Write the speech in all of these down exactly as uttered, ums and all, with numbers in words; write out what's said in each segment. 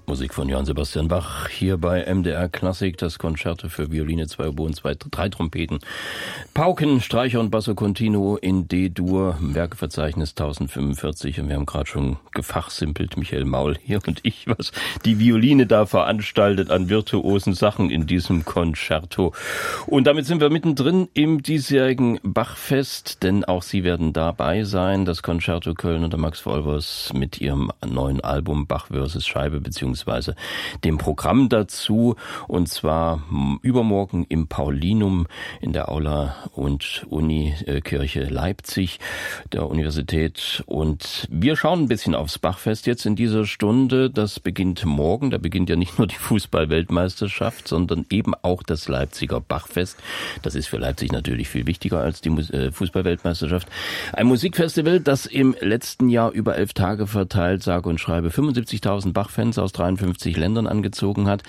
Musik von Johann Sebastian Bach hier bei M D R Klassik, das Konzerto für Violine, zwei Oboen, zwei, drei Trompeten, Pauken, Streicher und Basso Continuo in D-Dur, Werkeverzeichnis tausendfünfundvierzig, und wir haben gerade schon gefachsimpelt, Michael Maul hier und ich, was die Violine da veranstaltet an virtuosen Sachen in diesem Konzerto. Und damit sind wir mittendrin im diesjährigen Bachfest, denn auch Sie werden dabei sein, das Konzerto Köln unter Max Wolvers mit ihrem neuen Album Bach versus Scheibe, beziehungsweise dem Programm dazu, und zwar übermorgen im Paulinum in der Aula und Unikirche Leipzig der Universität. Und wir schauen ein bisschen aufs Bachfest jetzt in dieser Stunde. Das beginnt morgen. Da beginnt ja nicht nur die Fußball-Weltmeisterschaft, sondern eben auch das Leipziger Bachfest. Das ist für Leipzig natürlich viel wichtiger als die Fußball-Weltmeisterschaft. Ein Musikfestival, das im letzten Jahr über elf Tage verteilt, sage und schreibe, fünfundsiebzigtausend Bachfans aus dreiundfünfzig Ländern angezogen hat.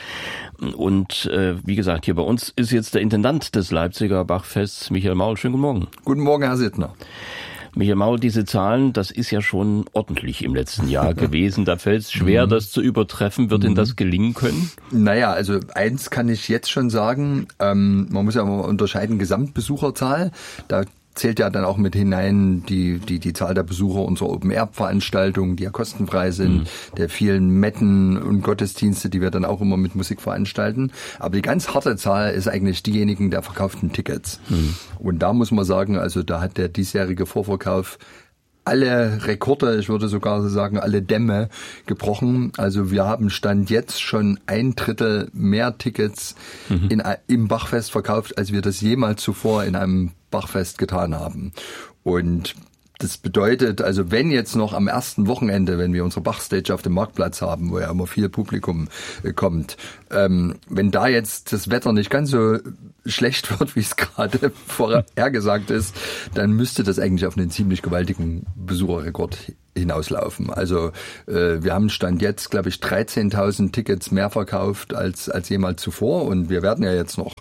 Und äh, wie gesagt, hier bei uns ist jetzt der Intendant des Leipziger Bachfests, Michael Maul. Schönen guten Morgen. Guten Morgen, Herr Sittner. Michael Maul, diese Zahlen, das ist ja schon ordentlich im letzten Jahr gewesen. Da fällt es schwer, mhm. das zu übertreffen. Wird mhm. Ihnen das gelingen können? Naja, also eins kann ich jetzt schon sagen. Ähm, man muss ja mal unterscheiden, Gesamtbesucherzahl. Da zählt ja dann auch mit hinein die die die Zahl der Besucher unserer Open-Air-Veranstaltungen, die ja kostenfrei sind, mhm. der vielen Metten und Gottesdienste, die wir dann auch immer mit Musik veranstalten. Aber die ganz harte Zahl ist eigentlich diejenigen der verkauften Tickets. Mhm. Und da muss man sagen, also da hat der diesjährige Vorverkauf alle Rekorde, ich würde sogar sagen, alle Dämme gebrochen. Also wir haben Stand jetzt schon ein Drittel mehr Tickets mhm. in, im Bachfest verkauft, als wir das jemals zuvor in einem Bachfest getan haben. Und das bedeutet, also wenn jetzt noch am ersten Wochenende, wenn wir unsere Bachstage auf dem Marktplatz haben, wo ja immer viel Publikum äh, kommt, ähm, wenn da jetzt das Wetter nicht ganz so schlecht wird, wie es gerade vorhergesagt ist, dann müsste das eigentlich auf einen ziemlich gewaltigen Besucherrekord hinauslaufen. Also äh, wir haben Stand jetzt, glaube ich, dreizehntausend Tickets mehr verkauft als als jemals zuvor, und wir werden ja jetzt noch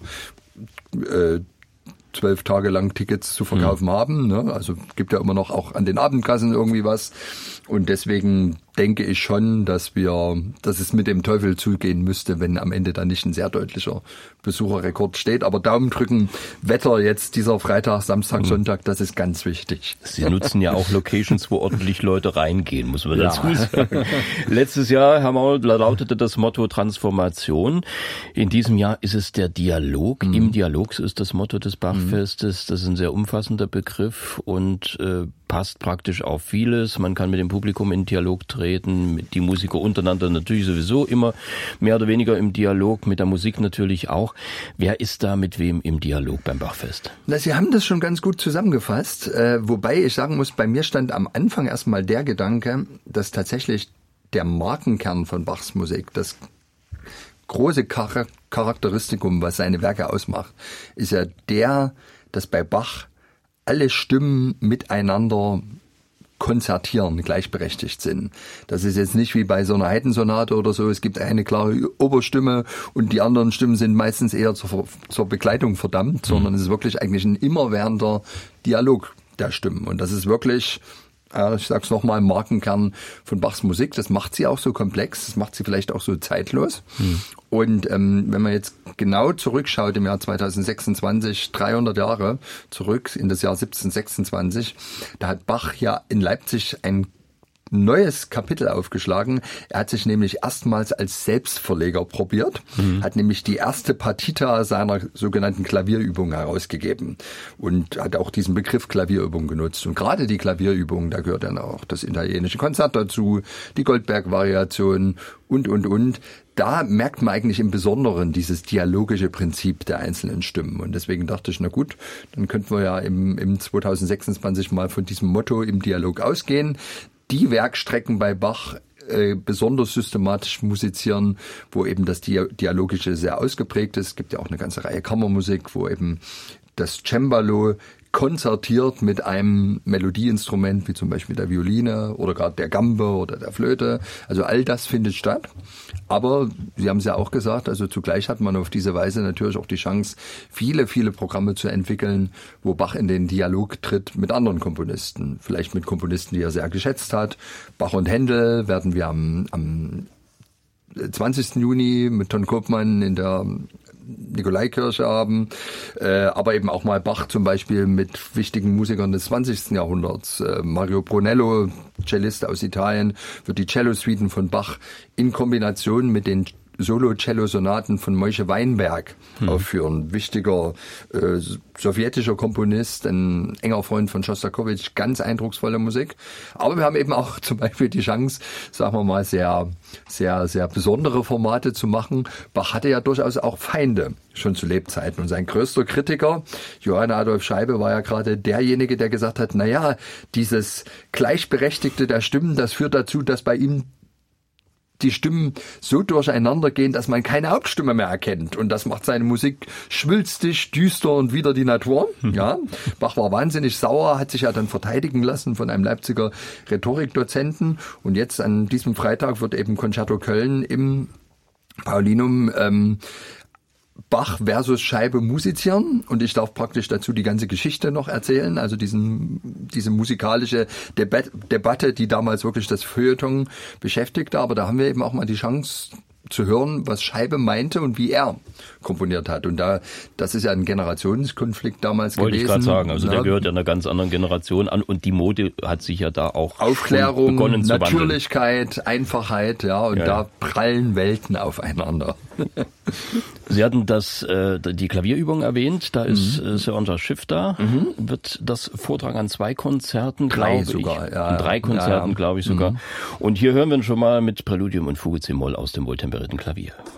äh, zwölf Tage lang Tickets zu verkaufen mhm. haben. Ne? Also gibt ja immer noch auch an den Abendkassen irgendwie was. Und deswegen denke ich schon, dass wir, dass es mit dem Teufel zugehen müsste, wenn am Ende dann nicht ein sehr deutlicher Besucherrekord steht. Aber Daumen drücken, Wetter jetzt dieser Freitag, Samstag, mhm. Sonntag, das ist ganz wichtig. Sie nutzen ja auch Locations, wo ordentlich Leute reingehen, muss man dazu sagen. Letztes Jahr, Herr Maul, lautete das Motto Transformation. In diesem Jahr ist es der Dialog. Mhm. Im Dialog, so ist das Motto des Bachfestes. Das ist ein sehr umfassender Begriff und äh, passt praktisch auf vieles. Man kann mit dem Publikum in Dialog treten, mit die Musiker untereinander natürlich sowieso immer mehr oder weniger im Dialog, mit der Musik natürlich auch. Wer ist da mit wem im Dialog beim Bachfest? Na, Sie haben das schon ganz gut zusammengefasst, äh, wobei ich sagen muss, bei mir stand am Anfang erstmal der Gedanke, dass tatsächlich der Markenkern von Bachs Musik, das große Char- Charakteristikum, was seine Werke ausmacht, ist ja der, dass bei Bach alle Stimmen miteinander konzertieren, gleichberechtigt sind. Das ist jetzt nicht wie bei so einer Haydn-Sonate oder so, es gibt eine klare Oberstimme und die anderen Stimmen sind meistens eher zur, zur Begleitung verdammt, mhm. sondern es ist wirklich eigentlich ein immerwährender Dialog der Stimmen. Und das ist wirklich, äh, ich sag's nochmal, Markenkern von Bachs Musik. Das macht sie auch so komplex, das macht sie vielleicht auch so zeitlos. Mhm. Und ähm, wenn man jetzt genau zurückschaut im Jahr zweitausendsechsundzwanzig, dreihundert Jahre zurück in das Jahr siebzehnhundertsechsundzwanzig, da hat Bach ja in Leipzig ein neues Kapitel aufgeschlagen. Er hat sich nämlich erstmals als Selbstverleger probiert, mhm. hat nämlich die erste Partita seiner sogenannten Klavierübung herausgegeben und hat auch diesen Begriff Klavierübung genutzt. Und gerade die Klavierübung, da gehört dann auch das italienische Konzert dazu, die Goldberg-Variation und, und, und. Da merkt man eigentlich im Besonderen dieses dialogische Prinzip der einzelnen Stimmen. Und deswegen dachte ich, na gut, dann könnten wir ja im, im zweitausendsechsundzwanzig mal von diesem Motto im Dialog ausgehen. Die Werkstrecken bei Bach äh, besonders systematisch musizieren, wo eben das Dialogische sehr ausgeprägt ist. Es gibt ja auch eine ganze Reihe Kammermusik, wo eben das Cembalo konzertiert mit einem Melodieinstrument, wie zum Beispiel der Violine oder gerade der Gambe oder der Flöte. Also all das findet statt. Aber Sie haben es ja auch gesagt, also zugleich hat man auf diese Weise natürlich auch die Chance, viele, viele Programme zu entwickeln, wo Bach in den Dialog tritt mit anderen Komponisten. Vielleicht mit Komponisten, die er sehr geschätzt hat. Bach und Händel werden wir am, am zwanzigsten Juni mit Ton Koopmann in der Nikolaikirche haben, äh, aber eben auch mal Bach zum Beispiel mit wichtigen Musikern des zwanzigsten Jahrhunderts. Äh, Mario Brunello, Cellist aus Italien, wird die Cello-Suiten von Bach in Kombination mit den Solo-Cello-Sonaten von Moshe Weinberg hm. aufführen. Wichtiger äh, sowjetischer Komponist, ein enger Freund von Schostakowitsch, ganz eindrucksvolle Musik. Aber wir haben eben auch zum Beispiel die Chance, sagen wir mal, sehr, sehr, sehr besondere Formate zu machen. Bach hatte ja durchaus auch Feinde, schon zu Lebzeiten. Und sein größter Kritiker, Johann Adolf Scheibe, war ja gerade derjenige, der gesagt hat, na ja, dieses Gleichberechtigte der Stimmen, das führt dazu, dass bei ihm die Stimmen so durcheinander gehen, dass man keine Hauptstimme mehr erkennt. Und das macht seine Musik schwülstig, düster und wider die Natur. Ja, Bach war wahnsinnig sauer, hat sich ja dann verteidigen lassen von einem Leipziger Rhetorikdozenten. Und jetzt an diesem Freitag wird eben Concerto Köln im Paulinum ähm, Bach versus Scheibe musizieren und ich darf praktisch dazu die ganze Geschichte noch erzählen, also diesen, diese musikalische Debat- Debatte, die damals wirklich das Feuilleton beschäftigte, aber da haben wir eben auch mal die Chance zu hören, was Scheibe meinte und wie er komponiert hat. Und da, das ist ja ein Generationskonflikt damals Wollte gewesen. Wollte ich gerade sagen, also ja. der gehört ja einer ganz anderen Generation an und die Mode hat sich ja da auch Aufklärung, begonnen zu wandeln. Natürlichkeit, Einfachheit, ja, und ja, da ja. prallen Welten aufeinander. Sie hatten das, äh, die Klavierübung erwähnt, da ist mhm. äh, Sir Onsor Schiff da, mhm. wird das vortragen an zwei Konzerten, drei glaube ich. sogar, ja. An drei Konzerten, ja, ja. glaube ich sogar. Mhm. Und hier hören wir ihn schon mal mit Präludium und Fuge C-Moll aus dem wohltemperierten Klavier.